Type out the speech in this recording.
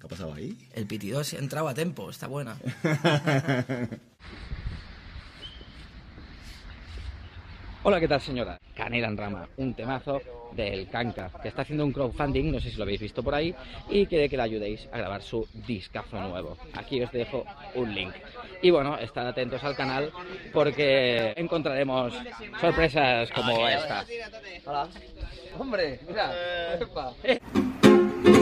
¿Qué ha pasado ahí? El pitido se ha entrado a tempo, está buena. Hola, ¿qué tal, señora? Canela en Rama, un temazo del Kanka, que está haciendo un crowdfunding, no sé si lo habéis visto por ahí, y quiere que le ayudéis a grabar su discazo nuevo. Aquí os dejo un link. Y bueno, estad atentos al canal porque encontraremos sorpresas como esta. Hola. Hombre, mira.